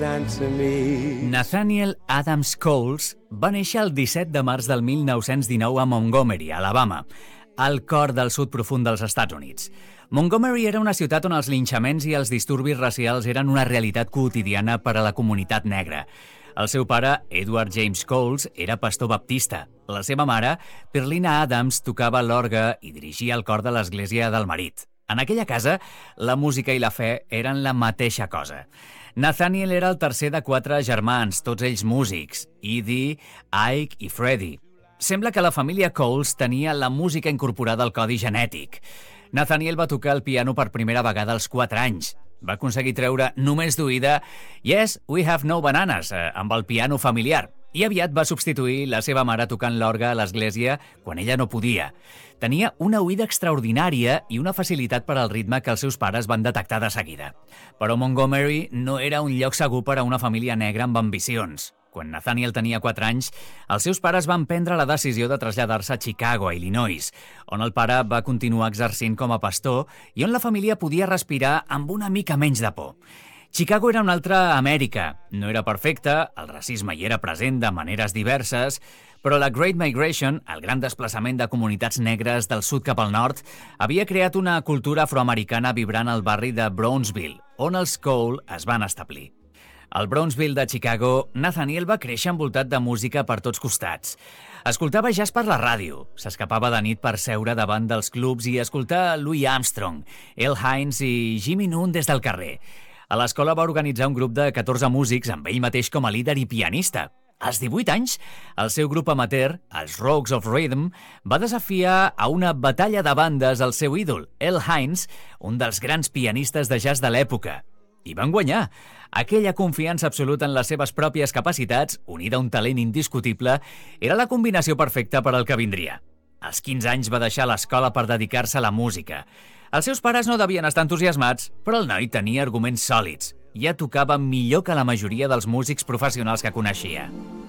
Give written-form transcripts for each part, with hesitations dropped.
Nathaniel Adams Coles va néixer el 17 de març del 1919 a Montgomery, Alabama, al cor del sud profund dels Estats Units. Montgomery era una ciutat on els linxaments i els disturbis racials eren una realitat quotidiana per a la comunitat negra. El seu pare, Edward James Coles, era pastor baptista. La seva mare, Perlina Adams, tocava l'orgue i dirigia el cor de l'església del marit. En aquella casa, la música i la fe eren la mateixa cosa. Nathaniel era el tercer de 4 germans, tots ells músics, Edie, Ike i Freddie. Sembla que la família Coles tenia la música incorporada al codi genètic. Nathaniel va tocar el piano per primera vegada als 4 anys. Va aconseguir treure només d'oïda Yes, we have no bananas, amb el piano familiar, i aviat va substituir la seva mare tocant l'orgue a l'església quan ella no podia. Tenia una oïda extraordinària i una facilitat per al ritme que els seus pares van detectar de seguida. Però Montgomery no era un lloc segur per a una família negra amb ambicions. Quan Nathaniel tenia 4 anys, els seus pares van prendre la decisió de traslladar-se a Chicago, a Illinois, on el pare va continuar exercint com a pastor i on la família podia respirar amb una mica menys de por. Chicago era una altra Amèrica. No era perfecta, el racisme hi era present de maneres diverses, però la Great Migration, el gran desplaçament de comunitats negres del sud cap al nord, havia creat una cultura afroamericana vibrant al barri de Brownsville, on els Cole es van establir. Al Brownsville de Chicago, Nathaniel va créixer envoltat de música per tots costats. Escoltava jazz per la ràdio, s'escapava de nit per seure davant dels clubs i escoltar Louis Armstrong, Al Hines i Jimmy Nunn des del carrer. A l'escola va organitzar un grup de 14 músics amb ell mateix com a líder i pianista. Als 18 anys, el seu grup amateur, els Rogues of Rhythm, va desafiar a una batalla de bandes al seu ídol, Al Hines, un dels grans pianistes de jazz de l'època. I van guanyar. Aquella confiança absoluta en les seves pròpies capacitats, unida a un talent indiscutible, era la combinació perfecta per al que vindria. Als 15 anys va deixar l'escola per dedicar-se a la música. Els seus pares no devien estar entusiasmats, però el noi tenia arguments sòlids. Ja tocava millor que la majoria dels músics professionals que coneixia.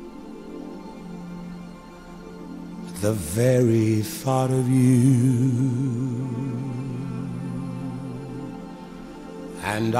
The very thought of you and